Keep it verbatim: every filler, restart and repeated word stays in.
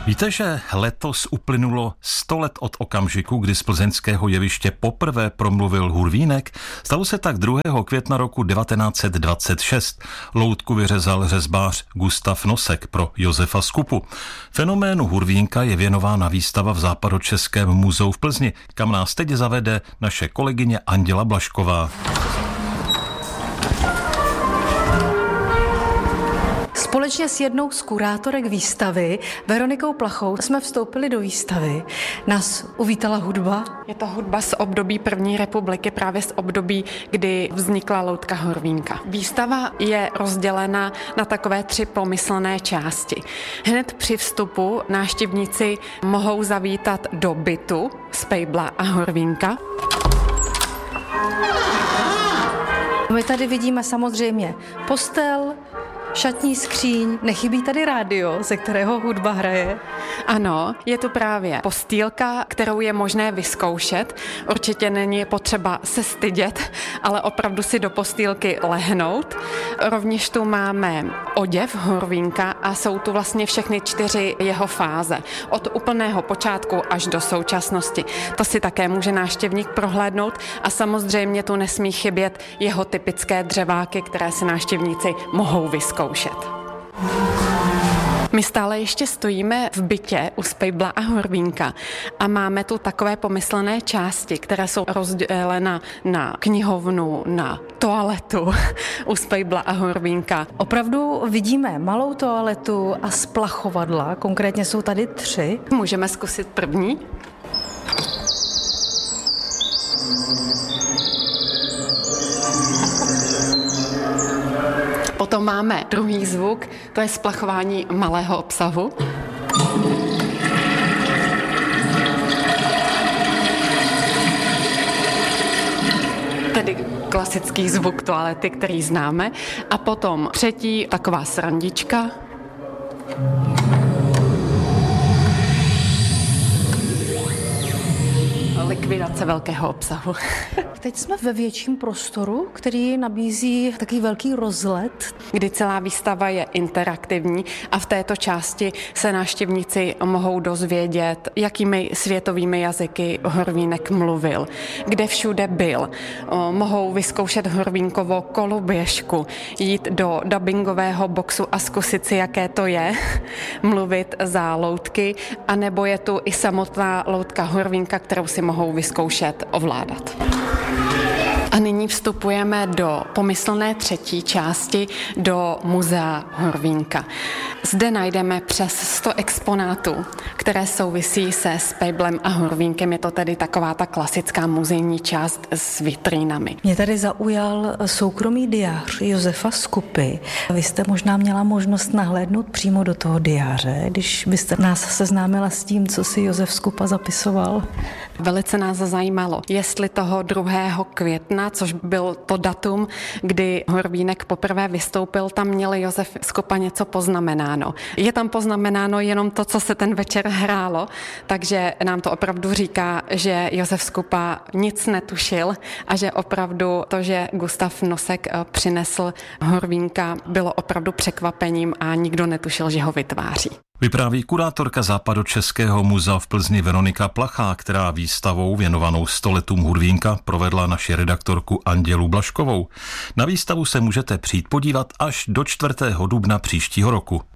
Víte, že letos uplynulo sto let od okamžiku, kdy z plzeňského jeviště poprvé promluvil Hurvínek? Stalo se tak druhého května roku devatenáct set dvacet šest. Loutku vyřezal řezbář Gustav Nosek pro Josefa Skupu. Fenoménu Hurvínka je věnována výstava v Západočeském muzeu v Plzni, kam nás teď zavede naše kolegyně Anděla Blažková. Společně s jednou z kurátorek výstavy, Veronikou Plachou, jsme vstoupili do výstavy. Nás uvítala hudba. Je to hudba z období první republiky, právě z období, kdy vznikla loutka Hurvínka. Výstava je rozdělena na takové tři pomyslné části. Hned při vstupu návštěvníci mohou zavítat do bytu Spejbla a Hurvínka. My tady vidíme samozřejmě postel, šatní skříň, nechybí tady rádio, ze kterého hudba hraje. Ano, je tu právě postýlka, kterou je možné vyzkoušet. Určitě není potřeba se stydět, ale opravdu si do postýlky lehnout. Rovněž tu máme oděv Hurvínka a jsou tu vlastně všechny čtyři jeho fáze. Od úplného počátku až do současnosti. To si také může návštěvník prohlédnout a samozřejmě tu nesmí chybět jeho typické dřeváky, které si návštěvníci mohou vyzkoušet. My stále ještě stojíme v bytě u Spejbla a Hurvínka a máme tu takové pomyslné části, které jsou rozdělena na knihovnu, na toaletu u Spejbla a Hurvínka. Opravdu vidíme malou toaletu a splachovadla, konkrétně jsou tady tři. Můžeme zkusit první. Potom máme druhý zvuk, to je splachování malého obsahu. Tedy klasický zvuk toalety, který známe. A potom třetí, taková srandička. Likvidace velkého obsahu. Teď jsme ve větším prostoru, který nabízí takový velký rozhled. Kdy celá výstava je interaktivní a v této části se návštěvníci mohou dozvědět, jakými světovými jazyky Hurvínek mluvil, kde všude byl. Mohou vyzkoušet Hurvínkovo koloběžku, jít do dabingového boxu a zkusit si, jaké to je, mluvit za loutky, anebo je tu i samotná loutka Hurvínka, kterou si mohou vyzkoušet ovládat. A nyní vstupujeme do pomyslné třetí části, do muzea Hurvínka. Zde najdeme přes sto exponátů, které souvisí se Spejblem a Hurvínkem. Je to tedy taková ta klasická muzejní část s vitrínami. Mě tady zaujal soukromý diář Josefa Skupy. Vy jste možná měla možnost nahlédnout přímo do toho diáře, když byste nás seznámila s tím, co si Josef Skupa zapisoval. Velice nás zajímalo, jestli toho druhého května, což byl to datum, kdy Hurvínek poprvé vystoupil, tam měl Josef Skupa něco poznamenáno. Je tam poznamenáno jenom to, co se ten večer hrálo, takže nám to opravdu říká, že Josef Skupa nic netušil a že opravdu to, že Gustav Nosek přinesl Hurvínka, bylo opravdu překvapením a nikdo netušil, že ho vytváří. Vypráví kurátorka Západočeského muzea v Plzni Veronika Plachá, která výstavou věnovanou stoletům Hurvínka provedla naši redaktorku Andělu Blažkovou. Na výstavu se můžete přijít podívat až do čtvrtého dubna příštího roku.